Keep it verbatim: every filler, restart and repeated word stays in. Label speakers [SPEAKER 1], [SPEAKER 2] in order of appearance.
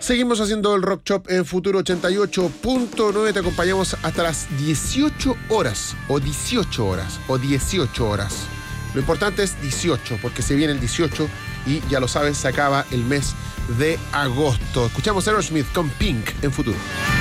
[SPEAKER 1] Seguimos haciendo el Rock Shop en Futuro ochenta y ocho punto nueve. Te acompañamos hasta las dieciocho horas, o dieciocho horas, o dieciocho horas. Lo importante es dieciocho, porque se viene el dieciocho y ya lo sabes, se acaba el mes de agosto. Escuchamos Aerosmith con Pink en Futuro.